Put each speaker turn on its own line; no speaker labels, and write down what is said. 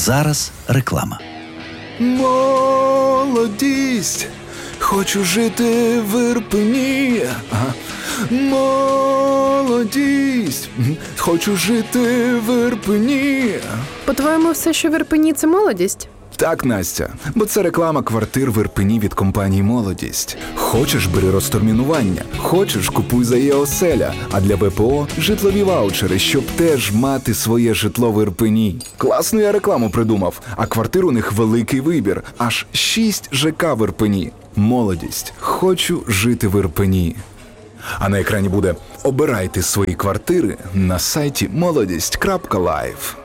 Зараз реклама.
Молодість, хочу жити в Ірпені. Молодість, хочу жити в Ірпені.
По-твоєму, все, що в Ірпені – це молодість?
Так, Настя, бо це реклама квартир в Ірпені від компанії «Молодість». Хочеш – бери розтермінування, хочеш – купуй за ЄОселя, а для ВПО – житлові ваучери, щоб теж мати своє житло в Ірпені. Класну я рекламу придумав, а квартир у них великий вибір – аж 6 ЖК в Ірпені. «Молодість. Хочу жити в Ірпені». А на екрані буде «Обирайте свої квартири» на сайті молодість.live.